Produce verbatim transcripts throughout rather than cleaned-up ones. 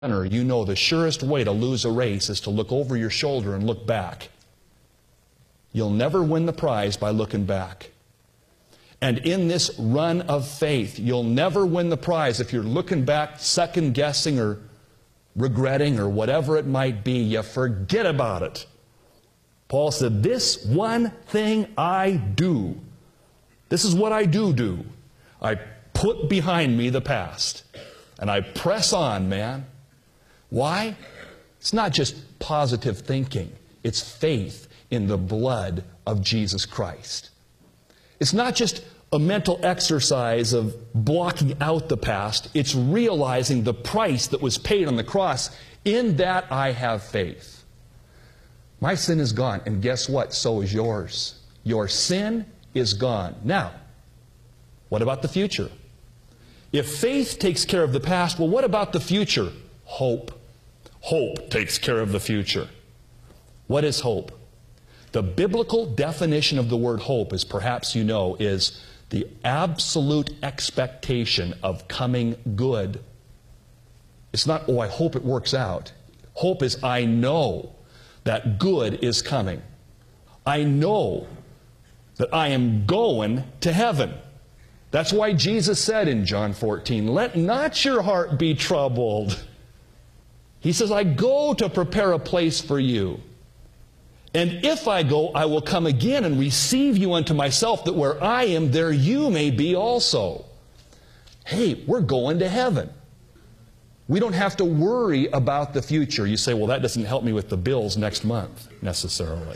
runner, you know the surest way to lose a race is to look over your shoulder and look back. You'll never win the prize by looking back. And in this run of faith, you'll never win the prize if you're looking back, second-guessing or regretting or whatever it might be. You forget about it. Paul said, this one thing I do. This is what I do do. I put behind me the past. And I press on, man. Why? It's not just positive thinking. It's faith in the blood of Jesus Christ. It's not just a mental exercise of blocking out the past. It's realizing the price that was paid on the cross. In that I have faith. My sin is gone. And guess what? So is yours. Your sin is gone. Now, what about the future? If faith takes care of the past, well, what about the future? Hope. Hope takes care of the future. What is hope? The biblical definition of the word hope, as perhaps you know, is the absolute expectation of coming good. It's not, oh, I hope it works out. Hope is, I know that good is coming. I know that I am going to heaven. That's why Jesus said in John fourteen, let not your heart be troubled. He says, I go to prepare a place for you. And if I go, I will come again and receive you unto myself, that where I am, there you may be also. Hey, we're going to heaven. We don't have to worry about the future. You say, well, that doesn't help me with the bills next month, necessarily.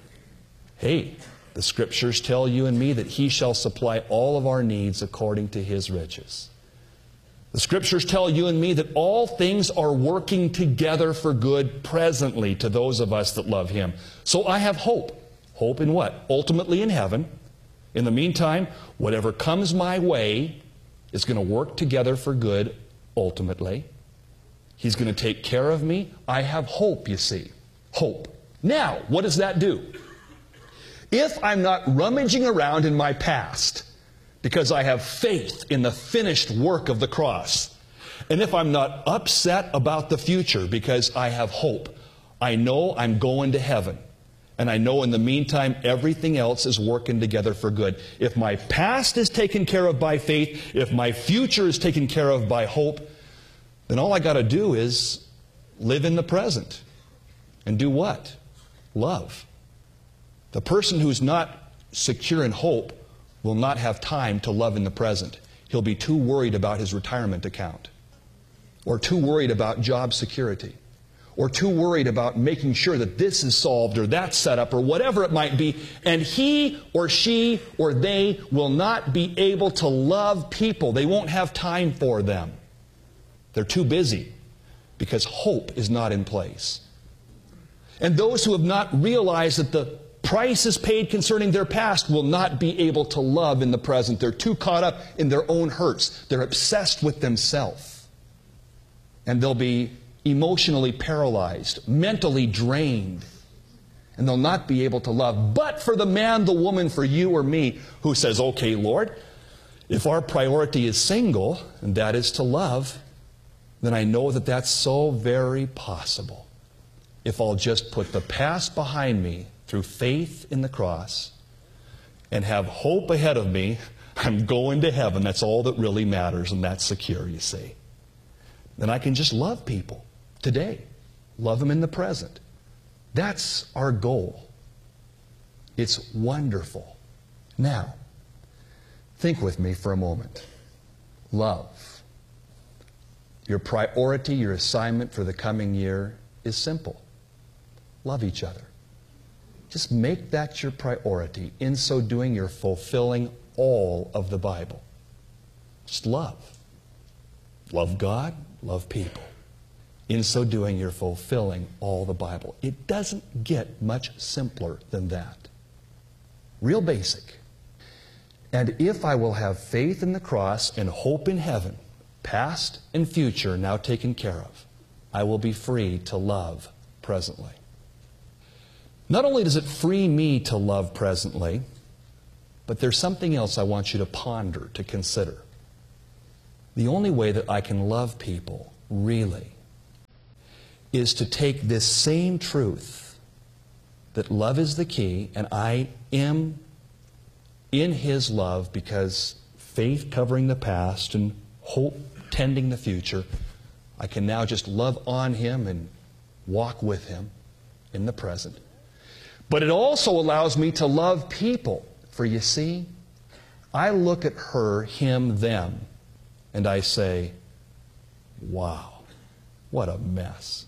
Hey, the Scriptures tell you and me that He shall supply all of our needs according to His riches. The Scriptures tell you and me that all things are working together for good presently to those of us that love Him. So I have hope. Hope in what? Ultimately in heaven. In the meantime, whatever comes my way is going to work together for good ultimately. He's going to take care of me. I have hope, you see. Hope. Now, what does that do? If I'm not rummaging around in my past, because I have faith in the finished work of the cross, and if I'm not upset about the future because I have hope, I know I'm going to heaven. And I know in the meantime everything else is working together for good. If my past is taken care of by faith, if my future is taken care of by hope, then all I got to do is live in the present. And do what? Love. The person who's not secure in hope will not have time to love in the present. He'll be too worried about his retirement account, or too worried about job security, or too worried about making sure that this is solved or that's set up or whatever it might be, and he or she or they will not be able to love people. They won't have time for them. They're too busy because hope is not in place. And those who have not realized that the price is paid concerning their past will not be able to love in the present. They're too caught up in their own hurts. They're obsessed with themselves. And they'll be emotionally paralyzed, mentally drained. And they'll not be able to love. But for the man, the woman, for you or me, who says, okay, Lord, if our priority is single, and that is to love, then I know that that's so very possible. If I'll just put the past behind me through faith in the cross and have hope ahead of me, I'm going to heaven. That's all that really matters, and that's secure, you see. Then I can just love people today. Love them in the present. That's our goal. It's wonderful. Now, think with me for a moment. Love. Your priority, your assignment for the coming year is simple. Love each other. Just make that your priority. In so doing, you're fulfilling all of the Bible. Just love. Love God, love people. In so doing, you're fulfilling all the Bible. It doesn't get much simpler than that. Real basic. And if I will have faith in the cross and hope in heaven, past and future now taken care of, I will be free to love presently. Not only does it free me to love presently, but there's something else I want you to ponder, to consider. The only way that I can love people, really, is to take this same truth, that love is the key, and I am in His love because faith covering the past and hope tending the future, I can now just love on Him and walk with Him in the present. But it also allows me to love people. For you see, I look at her, him, them, and I say, wow, what a mess.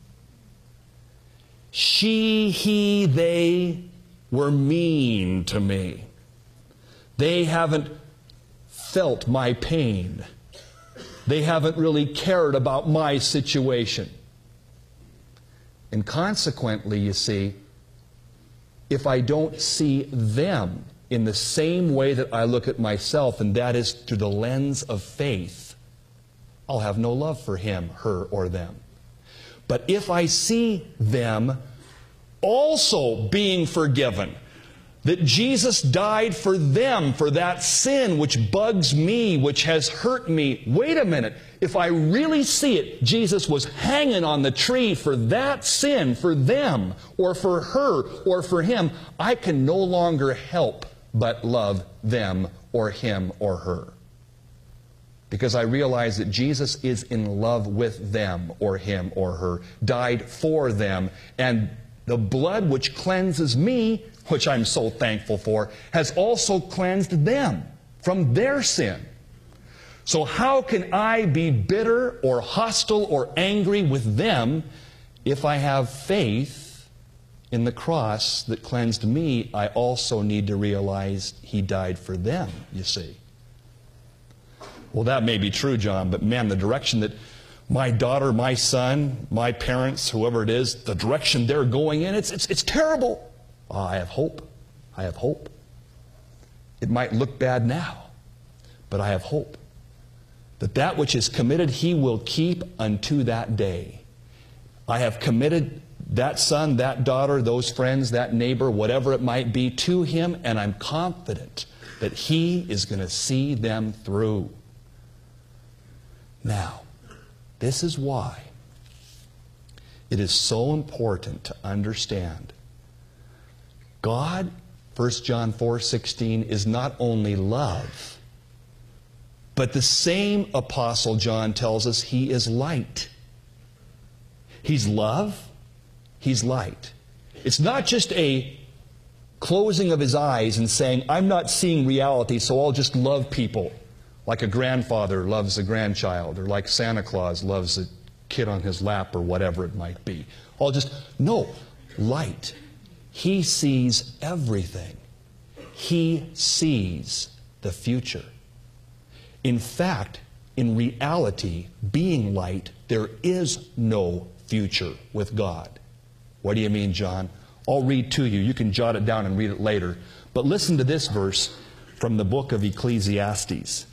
She, he, they were mean to me. They haven't felt my pain. They haven't really cared about my situation. And consequently, you see, if I don't see them in the same way that I look at myself, and that is through the lens of faith, I'll have no love for him, her, or them. But if I see them also being forgiven, that Jesus died for them, for that sin which bugs me, which has hurt me. Wait a minute. If I really see it, Jesus was hanging on the tree for that sin, for them, or for her, or for him. I can no longer help but love them, or him, or her. Because I realize that Jesus is in love with them, or him, or her, died for them, and the blood which cleanses me, which I'm so thankful for, has also cleansed them from their sin. So how can I be bitter or hostile or angry with them if I have faith in the cross that cleansed me? I also need to realize He died for them, you see. Well, that may be true, John, but man, the direction that my daughter, my son, my parents, whoever it is, the direction they're going in, it's, it's, it's terrible. Oh, I have hope. I have hope. It might look bad now, but I have hope that that which is committed He will keep unto that day. I have committed that son, that daughter, those friends, that neighbor, whatever it might be, to Him, and I'm confident that He is going to see them through. Now, this is why it is so important to understand God, First John four sixteen, is not only love, but the same Apostle John tells us He is light. He's love, He's light. It's not just a closing of His eyes and saying, I'm not seeing reality, so I'll just love people. Like a grandfather loves a grandchild, or like Santa Claus loves a kid on his lap, or whatever it might be. I'll just, no, light. He sees everything. He sees the future. In fact, in reality, being light, there is no future with God. What do you mean, John? I'll read to you. You can jot it down and read it later. But listen to this verse from the book of Ecclesiastes.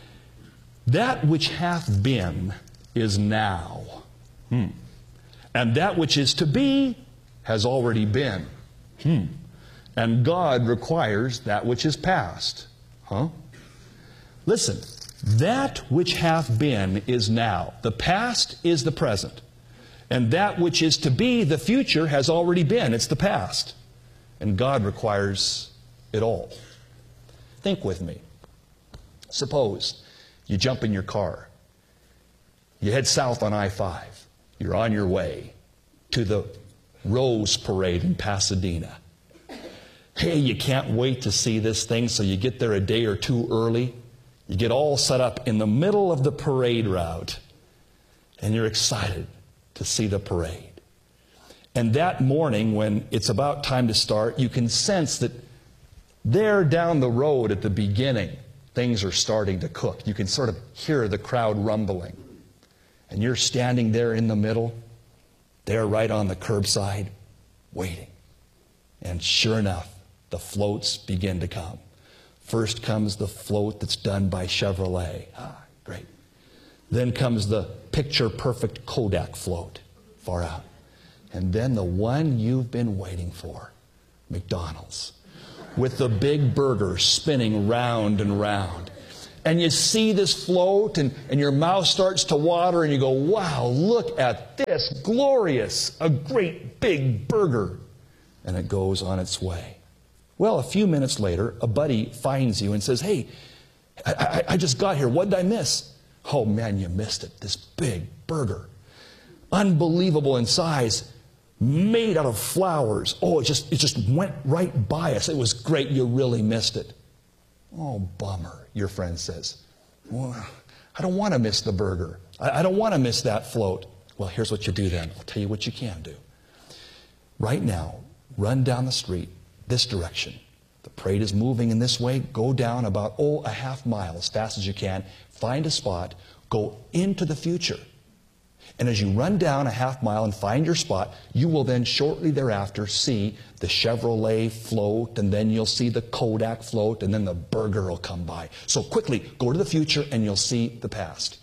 That which hath been is now. Hmm. And that which is to be has already been. Hmm. And God requires that which is past. Huh? Listen, that which hath been is now. The past is the present. And that which is to be, the future, has already been. It's the past. And God requires it all. Think with me. Suppose you jump in your car. You head south on I five. You're on your way to the Rose Parade in Pasadena. Hey, you can't wait to see this thing, so you get there a day or two early. You get all set up in the middle of the parade route, and you're excited to see the parade. And that morning, when it's about time to start, you can sense that there down the road at the beginning, things are starting to cook. You can sort of hear the crowd rumbling. And you're standing there in the middle, there right on the curbside, waiting. And sure enough, the floats begin to come. First comes the float that's done by Chevrolet. Ah, great. Then comes the picture-perfect Kodak float, far out. And then the one you've been waiting for, McDonald's, with the big burger spinning round and round. and you see this float, and, and your mouth starts to water, and you go, wow, look at this, glorious, a great big burger. And it goes on its way. Well, a few minutes later, a buddy finds you and says, hey, I, I, I just got here. What did I miss? Oh, man, you missed it. This big burger. Unbelievable in size. Made out of flowers. Oh, it just, it just went right by us. It was great. You really missed it. Oh, bummer, your friend says. Well, I don't want to miss the burger. I, I don't want to miss that float. Well, here's what you do then. I'll tell you what you can do. Right now, run down the street this direction. The parade is moving in this way. Go down about, oh, a half mile as fast as you can. Find a spot. Go into the future. And as you run down a half mile and find your spot, you will then shortly thereafter see the Chevrolet float, and then you'll see the Kodak float, and then the burger will come by. So quickly, go to the future and you'll see the past.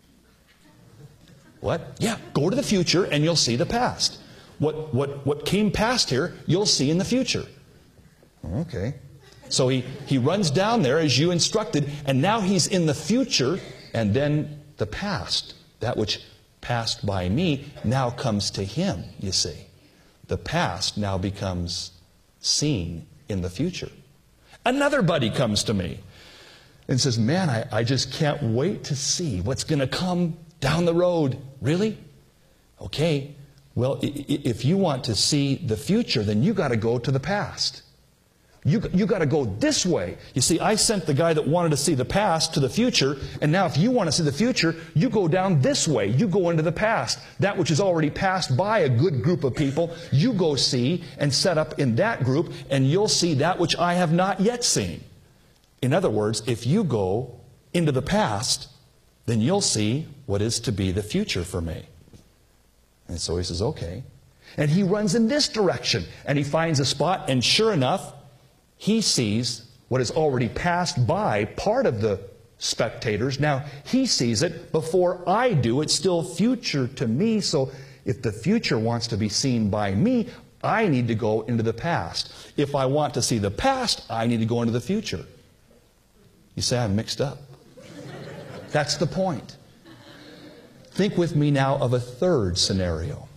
What? Yeah, go to the future and you'll see the past. What, what, what came past here, you'll see in the future. Okay. So he, he runs down there as you instructed, and now he's in the future, and then the past, that which passed by me, now comes to him, you see. The past now becomes seen in the future. Another buddy comes to me and says, man, I, I just can't wait to see what's going to come down the road. Really? Okay. Well, if you want to see the future, then you got to go to the past. You, you got to go this way. You see, I sent the guy that wanted to see the past to the future, and now if you want to see the future, you go down this way. You go into the past. That which is already passed by a good group of people, you go see and set up in that group, and you'll see that which I have not yet seen. In other words, if you go into the past, then you'll see what is to be the future for me. And so he says, okay. And he runs in this direction, and he finds a spot, and sure enough, he sees what has already passed by part of the spectators. Now, he sees it before I do. It's still future to me, so if the future wants to be seen by me, I need to go into the past. If I want to see the past, I need to go into the future. You say I'm mixed up. That's the point. Think with me now of a third scenario.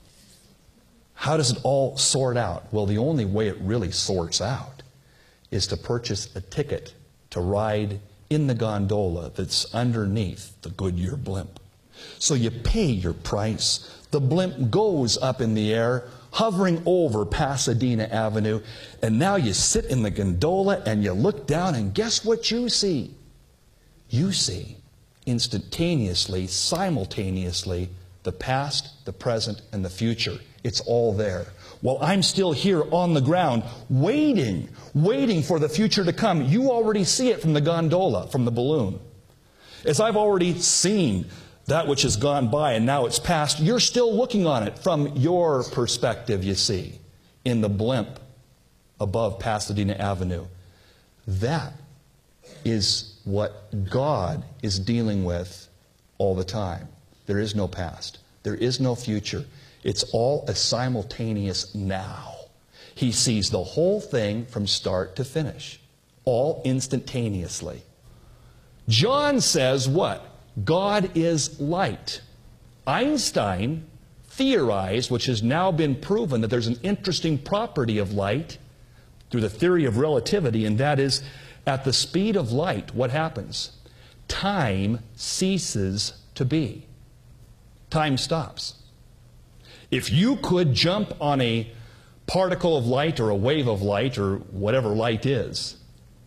How does it all sort out? Well, the only way it really sorts out is to purchase a ticket to ride in the gondola that's underneath the Goodyear blimp. So you pay your price. The blimp goes up in the air, hovering over Pasadena Avenue, and now you sit in the gondola and you look down, and guess what you see? You see instantaneously, simultaneously, the past, the present, and the future. It's all there. While I'm still here on the ground, waiting, waiting for the future to come, you already see it from the gondola, from the balloon. As I've already seen that which has gone by and now it's past, you're still looking on it from your perspective, you see, in the blimp above Pasadena Avenue. That is what God is dealing with all the time. There is no past. There is no future. It's all a simultaneous now. He sees the whole thing from start to finish, all instantaneously. John says what? God is light. Einstein theorized, which has now been proven, that there's an interesting property of light through the theory of relativity, and that is, at the speed of light, what happens? Time ceases to be. Time stops. If you could jump on a particle of light or a wave of light or whatever light is,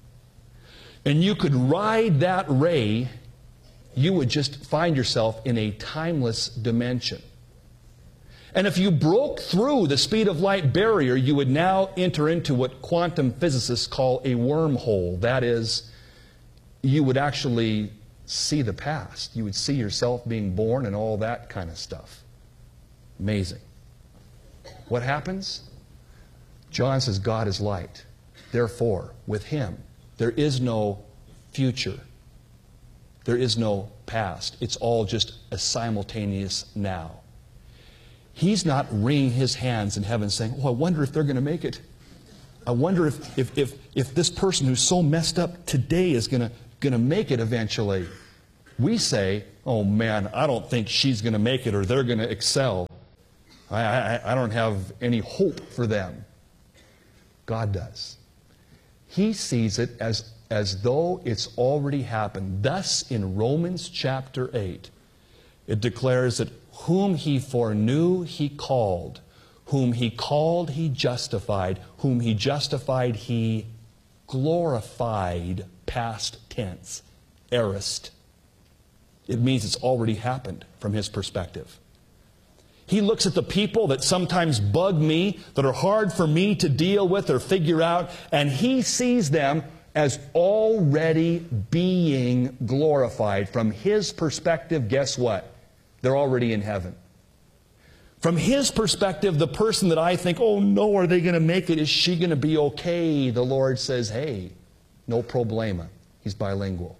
and you could ride that ray, you would just find yourself in a timeless dimension. And if you broke through the speed of light barrier, you would now enter into what quantum physicists call a wormhole. That is, you would actually see the past. You would see yourself being born and all that kind of stuff. Amazing. What happens? John says God is light. Therefore, with Him, there is no future. There is no past. It's all just a simultaneous now. He's not wringing his hands in heaven saying, oh, I wonder if they're going to make it. I wonder if, if, if, if this person who's so messed up today is going to going to make it eventually. We say, oh man, I don't think she's going to make it or they're going to excel. I, I, I don't have any hope for them. God does. He sees it as, as though it's already happened. Thus, in Romans chapter eight, it declares that whom He foreknew, He called. Whom He called, He justified. Whom He justified, He glorified. Past tense. Aorist. It means it's already happened from His perspective. He looks at the people that sometimes bug me, that are hard for me to deal with or figure out, and He sees them as already being glorified. From His perspective, guess what? They're already in heaven. From His perspective, the person that I think, oh no, are they going to make it? Is she going to be okay? The Lord says, hey, no problema. He's bilingual.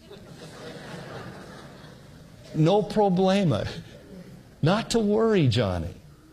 No problema. Not to worry, Johnny.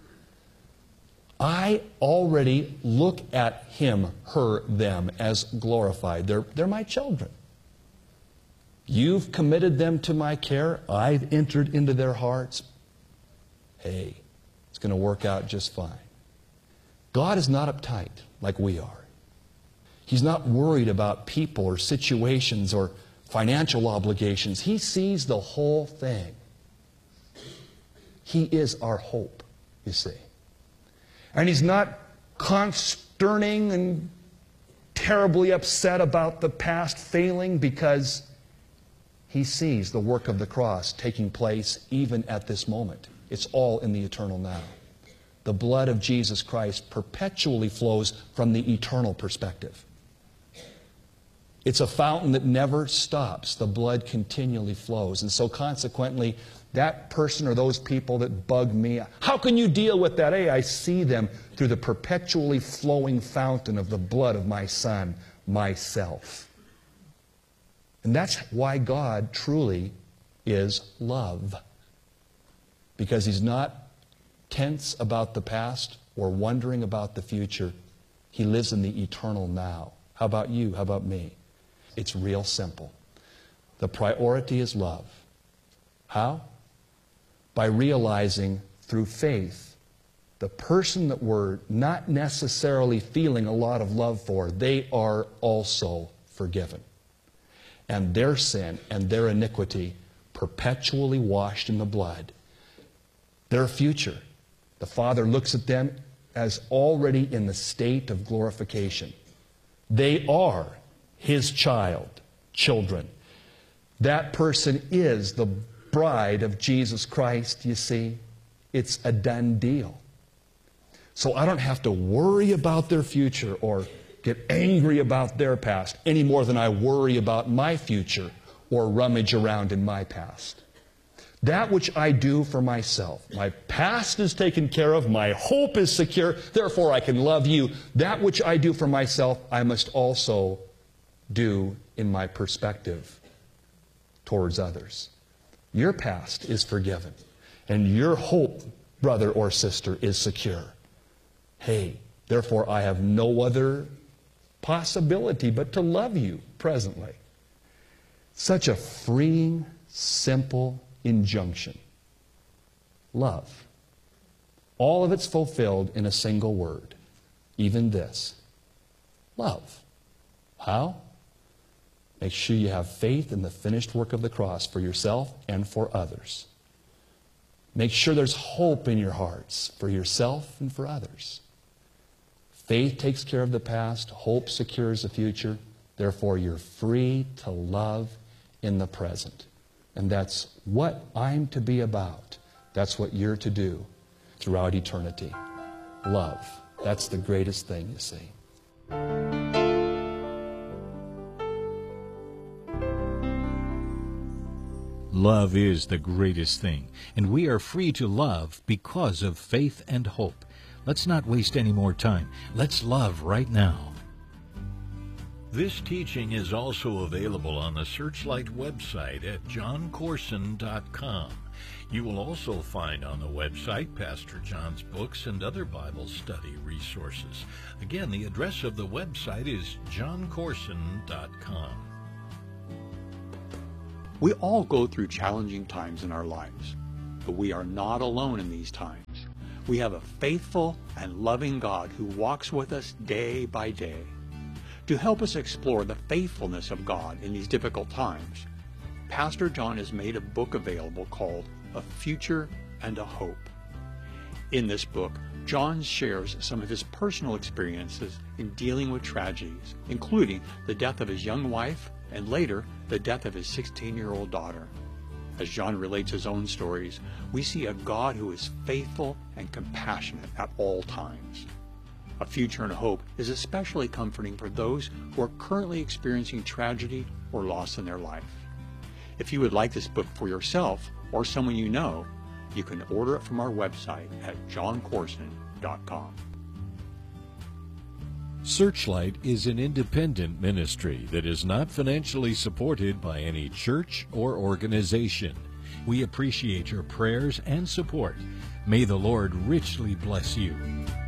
I already look at him, her, them as glorified. They're, they're my children. You've committed them to my care. I've entered into their hearts. Hey, it's going to work out just fine. God is not uptight like we are. He's not worried about people or situations or financial obligations. He sees the whole thing. He is our hope, you see. And He's not consterning and terribly upset about the past failing, because He sees the work of the cross taking place even at this moment. It's all in the eternal now. The blood of Jesus Christ perpetually flows from the eternal perspective. It's a fountain that never stops. The blood continually flows. And so consequently, that person or those people that bug me, how can you deal with that? Hey, I see them through the perpetually flowing fountain of the blood of my Son, myself. And that's why God truly is love. Because He's not tense about the past or wondering about the future. He lives in the eternal now. How about you? How about me? It's real simple. The priority is love. How? By realizing through faith, the person that we're not necessarily feeling a lot of love for, they are also forgiven. And their sin and their iniquity perpetually washed in the blood. Their future, the Father looks at them as already in the state of glorification. They are His child, children. That person is the bride of Jesus Christ, you see. It's a done deal. So I don't have to worry about their future or get angry about their past any more than I worry about my future or rummage around in my past. That which I do for myself, my past is taken care of, my hope is secure, therefore I can love you. That which I do for myself, I must also do in my perspective towards others. Your past is forgiven, and your hope, brother or sister, is secure. Hey, therefore I have no other possibility but to love you presently. Such a freeing, simple injunction. Love. All of it's fulfilled in a single word. Even this. Love. How? Make sure you have faith in the finished work of the cross for yourself and for others. Make sure there's hope in your hearts for yourself and for others. Faith takes care of the past. Hope secures the future. Therefore, you're free to love in the present. And that's what I'm to be about. That's what you're to do throughout eternity. Love. That's the greatest thing, you see. Love is the greatest thing, and we are free to love because of faith and hope. Let's not waste any more time. Let's love right now. This teaching is also available on the Searchlight website at john corson dot com. You will also find on the website Pastor John's books and other Bible study resources. Again, the address of the website is john corson dot com. We all go through challenging times in our lives, but we are not alone in these times. We have a faithful and loving God who walks with us day by day. To help us explore the faithfulness of God in these difficult times, Pastor John has made a book available called A Future and a Hope. In this book, John shares some of his personal experiences in dealing with tragedies, including the death of his young wife and later the death of his sixteen-year-old daughter. As John relates his own stories, we see a God who is faithful and compassionate at all times. A Future and a Hope is especially comforting for those who are currently experiencing tragedy or loss in their life. If you would like this book for yourself or someone you know, you can order it from our website at john corson dot com. Searchlight is an independent ministry that is not financially supported by any church or organization. We appreciate your prayers and support. May the Lord richly bless you.